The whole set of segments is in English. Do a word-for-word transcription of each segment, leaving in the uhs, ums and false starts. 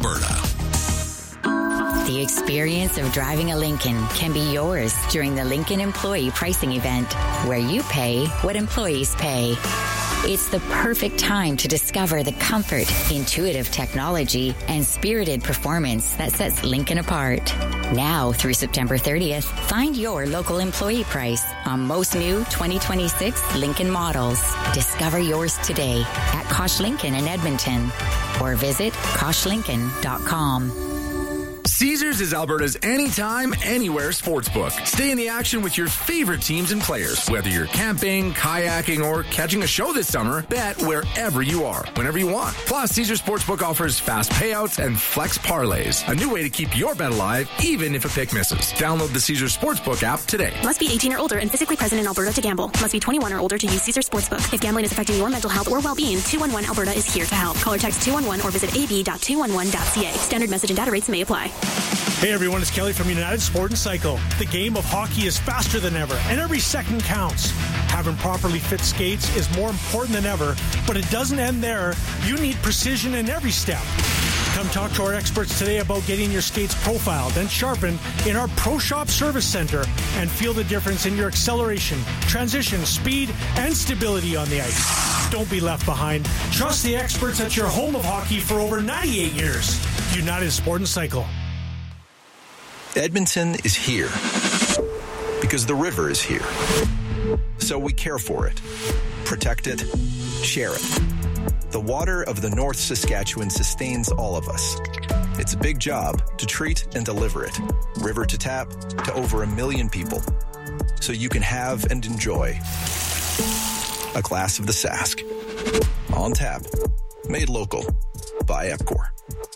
Alberta. The experience of driving a Lincoln can be yours during the Lincoln Employee Pricing Event, where you pay what employees pay. It's the perfect time to discover the comfort, intuitive technology, and spirited performance that sets Lincoln apart. Now through September thirtieth, find your local employee price on most new twenty twenty-six Lincoln models. Discover yours today at Kosh Lincoln in Edmonton or visit kosh lincoln dot com. Caesars is Alberta's anytime, anywhere sportsbook. Stay in the action with your favorite teams and players. Whether you're camping, kayaking, or catching a show this summer, bet wherever you are, whenever you want. Plus, Caesars Sportsbook offers fast payouts and flex parlays, a new way to keep your bet alive, even if a pick misses. Download the Caesars Sportsbook app today. Must be eighteen or older and physically present in Alberta to gamble. Must be twenty-one or older to use Caesars Sportsbook. If gambling is affecting your mental health or well-being, two one one Alberta is here to help. Call or text two one one or visit a b dot two one one dot c a. Standard message and data rates may apply. Hey everyone, it's Kelly from United Sport and Cycle. The game of hockey is faster than ever, and every second counts. Having properly fit skates is more important than ever, but it doesn't end there. You need precision in every step. Come talk to our experts today about getting your skates profiled and sharpened in our Pro Shop Service Center and feel the difference in your acceleration, transition, speed, and stability on the ice. Don't be left behind. Trust the experts at your home of hockey for over ninety-eight years. United Sport and Cycle. Edmonton is here because the river is here. So we care for it, protect it, share it. The water of the North Saskatchewan sustains all of us. It's a big job to treat and deliver it, river to tap, to over a million people. So you can have and enjoy a glass of the Sask. On tap, made local by Epcor.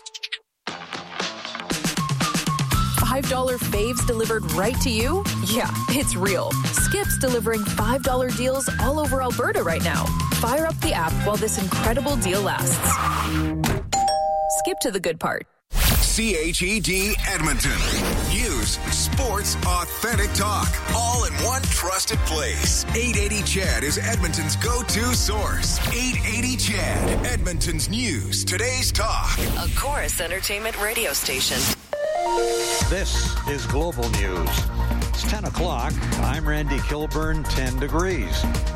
five dollar faves delivered right to you? Yeah, it's real. Skip's delivering five dollar deals all over Alberta right now. Fire up the app while this incredible deal lasts. Skip to the good part. C H E D Edmonton. News, sports, authentic talk. All in one trusted place. eight eighty C H E D is Edmonton's go-to source. eight eighty C H E D. Edmonton's news. Today's talk. A Chorus Entertainment radio station. This is Global News. It's ten o'clock. I'm Randy Kilburn, ten degrees.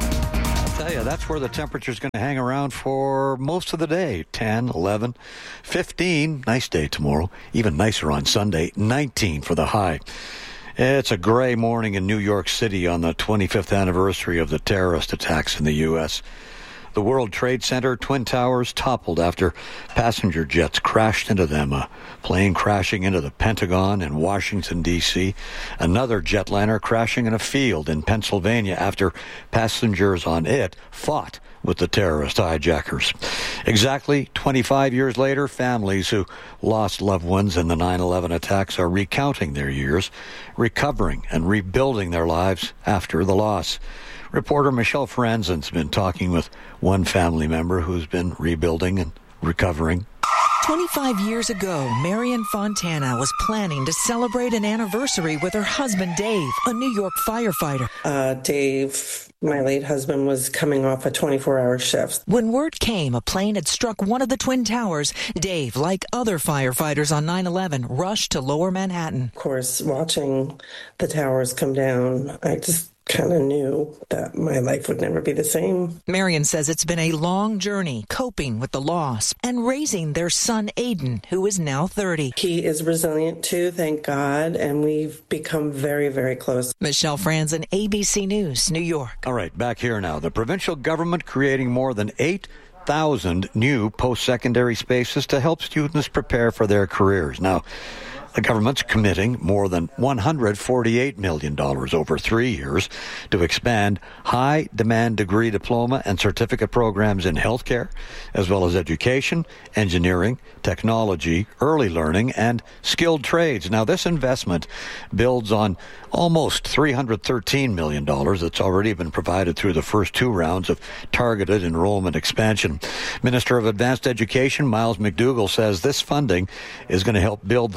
I'll tell you, that's where the temperature's going to hang around for most of the day. ten, eleven, fifteen. Nice day tomorrow. Even nicer on Sunday. nineteen for the high. It's a gray morning in New York City on the twenty-fifth anniversary of the terrorist attacks in the U S The World Trade Center Twin Towers toppled after passenger jets crashed into them. A plane crashing into the Pentagon in Washington, D C Another jetliner crashing in a field in Pennsylvania after passengers on it fought with the terrorist hijackers. Exactly twenty-five years later, families who lost loved ones in the nine eleven attacks are recounting their years, recovering and rebuilding their lives after the loss. Reporter Michelle Franzen's been talking with one family member who's been rebuilding and recovering. twenty-five years ago, Marion Fontana was planning to celebrate an anniversary with her husband, Dave, a New York firefighter. Uh, Dave, my late husband, was coming off a twenty-four hour shift. When word came a plane had struck one of the Twin Towers, Dave, like other firefighters on nine eleven, rushed to Lower Manhattan. Of course, watching the towers come down, I just kind of knew that my life would never be the same. Marion says it's been a long journey coping with the loss and raising their son, Aiden, who is now thirty. He is resilient too, thank God, and we've become very, very close. Michelle Franzen, A B C News, New York. All right, back here now. The provincial government creating more than eight thousand new post-secondary spaces to help students prepare for their careers. Now, the government's committing more than one hundred forty-eight million dollars over three years to expand high-demand degree diploma and certificate programs in healthcare, as well as education, engineering, technology, early learning, and skilled trades. Now, this investment builds on almost three hundred thirteen million dollars that's already been provided through the first two rounds of targeted enrollment expansion. Minister of Advanced Education, Miles McDougall, says this funding is going to help build the skills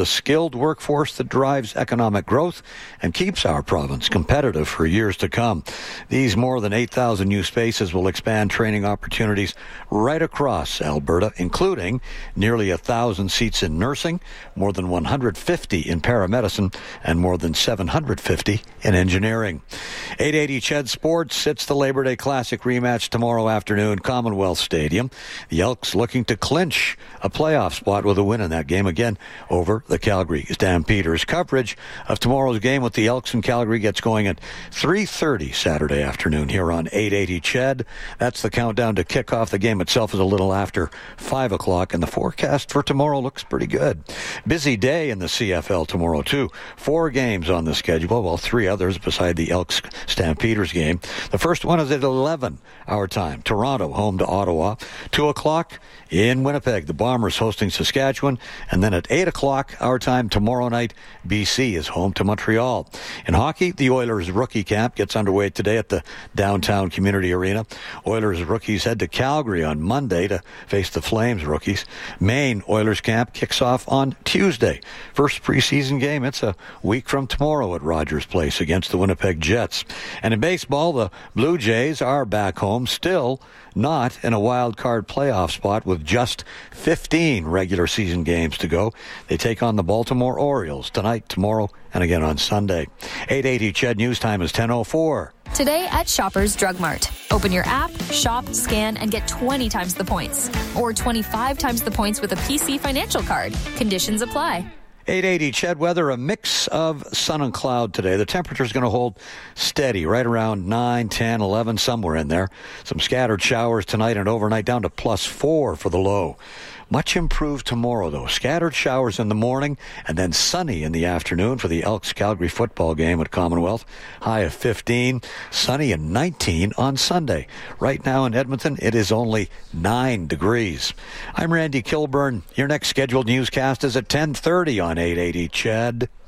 skilled workforce that drives economic growth and keeps our province competitive for years to come. These more than eight thousand new spaces will expand training opportunities right across Alberta, including nearly one thousand seats in nursing, more than one hundred fifty in paramedicine, and more than seven hundred fifty in engineering. eight eighty C H E D Sports, it's the Labor Day Classic rematch tomorrow afternoon, Commonwealth Stadium. The Elks looking to clinch a playoff spot with a win in that game, again, over the Calgary Stampeders. Coverage of tomorrow's game with the Elks in Calgary gets going at three thirty Saturday afternoon here on eight eighty C H E D. That's the countdown to kickoff. The game itself is a little after five o'clock, and the forecast for tomorrow looks pretty good. Busy day in the C F L tomorrow, too. Four games on the schedule, well, three others beside the Elks Stampeders game. The first one is at eleven our time. Toronto home to Ottawa. two o'clock in Winnipeg. The Bombers hosting Saskatchewan. And then at eight o'clock our time tomorrow night, B C is home to Montreal. In hockey, the Oilers rookie camp gets underway today at the downtown community arena. Oilers rookies head to Calgary on Monday to face the Flames rookies. Maine Oilers camp kicks off on Tuesday. First preseason game, it's a week from tomorrow at Rogers Place against the Winnipeg Jets. And in baseball, the Blue Jays are back home, still not in a wild card playoff spot with just fifteen regular season games to go. They take on the Baltimore Orioles tonight, tomorrow, and again on Sunday. eight eighty C H E D News Time is ten oh four. Today at Shoppers Drug Mart. Open your app, shop, scan, and get twenty times the points. Or twenty-five times the points with a P C financial card. Conditions apply. eight eighty C H E D weather, a mix of sun and cloud today. The temperature is going to hold steady right around nine, ten, eleven, somewhere in there. Some scattered showers tonight and overnight, down to plus four for the low. Much improved tomorrow, though. Scattered showers in the morning and then sunny in the afternoon for the Elks-Calgary football game at Commonwealth. High of fifteen, sunny and nineteen on Sunday. Right now in Edmonton, it is only nine degrees. I'm Randy Kilburn. Your next scheduled newscast is at ten thirty on eight eighty C H E D.